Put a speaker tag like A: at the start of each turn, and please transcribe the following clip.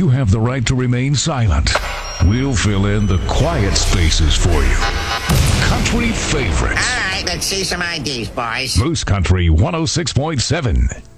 A: you have the right to remain silent. We'll fill in the quiet spaces for you. Country favorites.
B: All right, let's see some IDs, boys.
A: Moose Country 106.7.